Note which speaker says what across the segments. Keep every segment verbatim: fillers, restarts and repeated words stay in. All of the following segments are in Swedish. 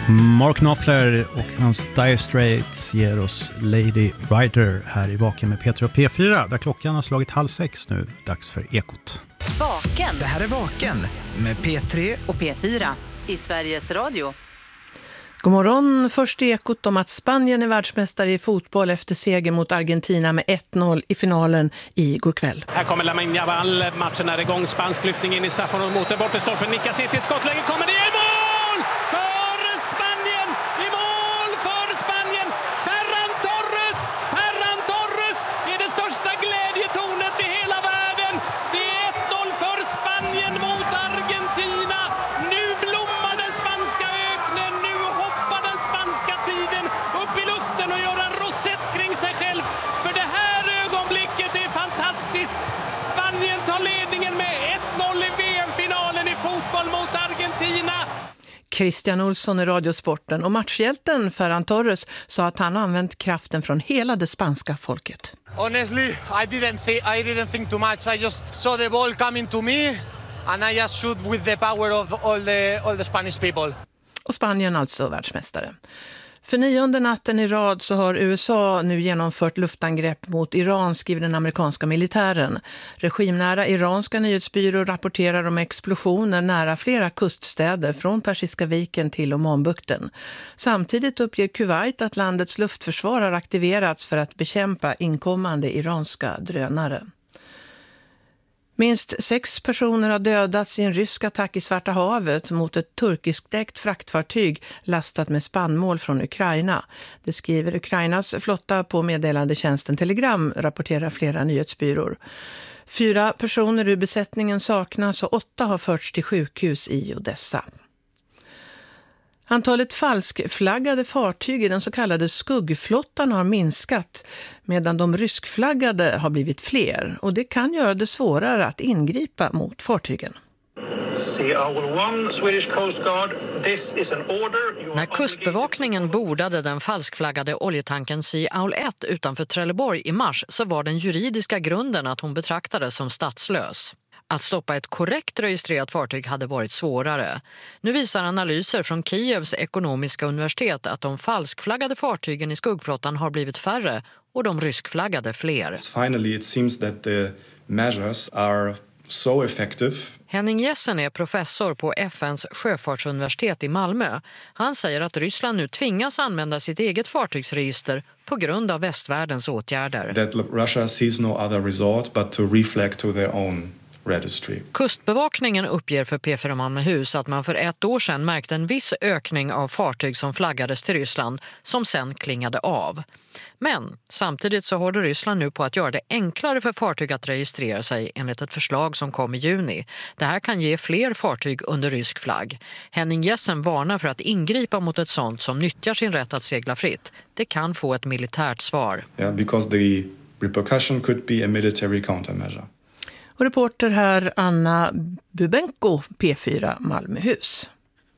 Speaker 1: Mark Knopfler och hans Dire Straits ger oss Lady Rider här i Vaken med Peter och P fyra, där klockan har slagit halv sex nu. Dags för Ekot.
Speaker 2: Vaken.
Speaker 3: Det här är Vaken med P tre
Speaker 2: och P fyra i Sveriges Radio.
Speaker 4: God morgon, först i Ekot om att Spanien är världsmästare i fotboll efter seger mot Argentina med ett noll i finalen igår kväll.
Speaker 5: Här kommer Lamine Yamal, matchen är igång, spansk lyftning in i straffområdet mot den bortre stolpen, nickas in till ett skottläge, kommer det i mål för Spanien, i mål för Spanien, Ferran Torres, Ferran Torres är det största glädjetornet i hela världen, det är ett noll för Spanien mot Argentina, nu blommar den spanska öknen, nu hoppar den spanska tiden upp i luften och gör en rosett kring sig själv, för det här ögonblicket är fantastiskt. Spanien tar ledningen med ett noll i V M-finalen i fotboll mot Argentina.
Speaker 4: Christian Olsson i Radiosporten och matchhjälten Ferran Torres sa att han använt kraften från hela det spanska folket.
Speaker 6: Honestly, I didn't think I didn't think too much. I just saw the ball coming to me and I just shoot with the power of all the all the Spanish people.
Speaker 4: Och Spanien alltså världsmästare. För nionde natten i rad så har U S A nu genomfört luftangrepp mot Iran, skriver den amerikanska militären. Regimnära iranska nyhetsbyråer rapporterar om explosioner nära flera kuststäder från Persiska viken till Omanbukten. Samtidigt uppger Kuwait att landets luftförsvar har aktiverats för att bekämpa inkommande iranska drönare. Minst sex personer har dödats i en rysk attack i Svarta havet mot ett turkiskdäckt fraktfartyg lastat med spannmål från Ukraina. Det skriver Ukrainas flotta på meddelandetjänsten Telegram, rapporterar flera nyhetsbyråer. Fyra personer ur besättningen saknas och åtta har förts till sjukhus i Odessa. Antalet falskflaggade fartyg i den så kallade skuggflottan har minskat medan de ryskflaggade har blivit fler, och det kan göra det svårare att ingripa mot fartygen.
Speaker 7: När kustbevakningen bordade den falskflaggade oljetanken Sea Owl ett utanför Trelleborg i mars så var den juridiska grunden att hon betraktades som statslös. Att stoppa ett korrekt registrerat fartyg hade varit svårare. Nu visar analyser från Kievs ekonomiska universitet att de falskflaggade fartygen i skuggflottan har blivit färre och de ryskflaggade fler.
Speaker 8: Finally, it seems that the measures are so effective.
Speaker 7: Henning Jessen är professor på F N:s sjöfartsuniversitet i Malmö. Han säger att Ryssland nu tvingas använda sitt eget fartygsregister på grund av västvärldens åtgärder.
Speaker 8: That Russia sees no other resort but to reflect to their own registry.
Speaker 7: Kustbevakningen uppger för P fyra Malmöhus att man för ett år sedan märkte en viss ökning av fartyg som flaggades till Ryssland som sen klingade av. Men samtidigt så håller Ryssland nu på att göra det enklare för fartyg att registrera sig enligt ett förslag som kom i juni. Det här kan ge fler fartyg under rysk flagg. Henning Jessen varnar för att ingripa mot ett sånt som nyttjar sin rätt att segla fritt. Det kan få ett militärt svar.
Speaker 8: Yeah, because the repercussion could be a military countermeasure.
Speaker 4: Och reporter här Anna Bubenko, P fyra Malmöhus.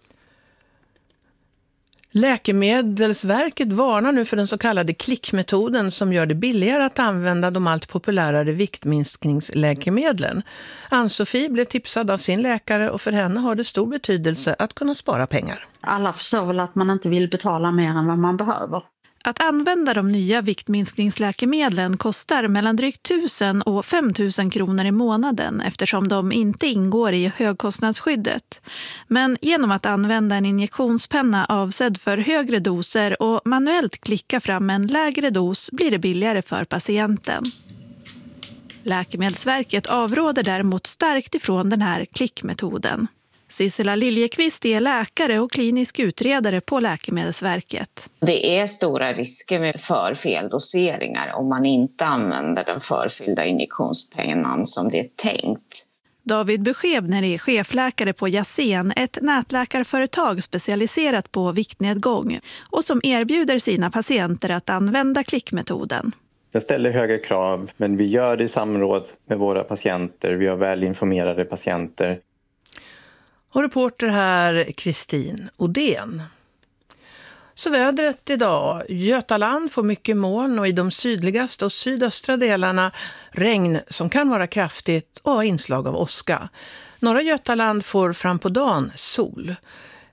Speaker 4: Läkemedelsverket varnar nu för den så kallade klickmetoden som gör det billigare att använda de allt populärare viktminskningsläkemedlen. Ann-Sofie blev tipsad av sin läkare och för henne har det stor betydelse att kunna spara pengar.
Speaker 9: Alla förstår väl att man inte vill betala mer än vad man behöver.
Speaker 10: Att använda de nya viktminskningsläkemedlen kostar mellan drygt tusen och femtusen kronor i månaden eftersom de inte ingår i högkostnadsskyddet. Men genom att använda en injektionspenna avsedd för högre doser och manuellt klicka fram en lägre dos blir det billigare för patienten. Läkemedelsverket avråder däremot starkt ifrån den här klickmetoden. Sissela Liljekvist är läkare och klinisk utredare på Läkemedelsverket.
Speaker 11: Det är stora risker för feldoseringar om man inte använder den förfyllda injektionspennan som det är tänkt.
Speaker 10: David Beskebner är chefläkare på Jasen, ett nätläkarföretag specialiserat på viktnedgång och som erbjuder sina patienter att använda klickmetoden.
Speaker 12: Den ställer höga krav, men vi gör det i samråd med våra patienter. Vi har väl informerade patienter.
Speaker 4: Och reporter här Kristin Odén. Så vädret idag. Götaland får mycket moln och i de sydligaste och sydöstra delarna regn som kan vara kraftigt och inslag av åska. Norra Götaland får fram på dagen sol.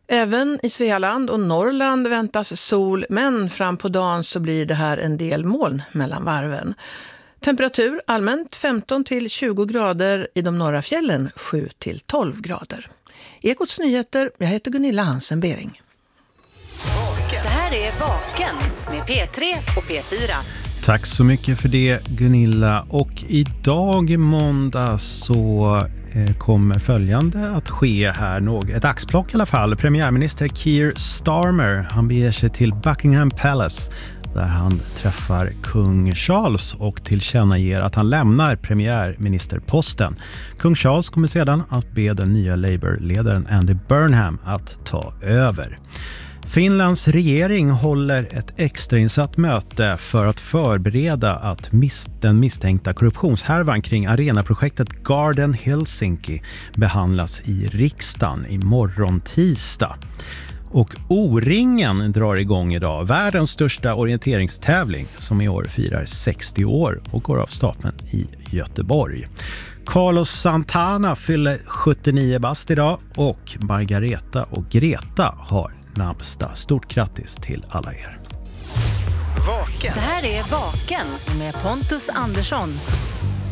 Speaker 4: Även i Svealand och Norrland väntas sol, men fram på dagen så blir det här en del moln mellan varven. Temperatur allmänt femton till tjugo grader, i de norra fjällen sju till tolv grader. Ekots nyheter, jag heter Gunilla Hansen-Bering.
Speaker 2: Det här är Vaken med P tre och P fyra.
Speaker 1: Tack så mycket för det, Gunilla. Och idag måndag så eh, kommer följande att ske här. Något, ett axplock i alla fall. Premiärminister Keir Starmer, han beger sig till Buckingham Palace där han träffar kung Charles och tillkännager att han lämnar premiärministerposten. Kung Charles kommer sedan att be den nya Labour-ledaren Andy Burnham att ta över. Finlands regering håller ett extrainsatt möte för att förbereda att mis- den misstänkta korruptionshärvan kring arenaprojektet Garden Helsinki behandlas i riksdagen imorgon tisdag. Och O-ringen drar igång idag, världens största orienteringstävling som i år firar sextio år och går av stapeln i Göteborg. Carlos Santana fyller sjuttionio bast idag och Margareta och Greta har namnsdag. Stort grattis till alla er.
Speaker 2: Vaken. Det här är Vaken med Pontus Andersson.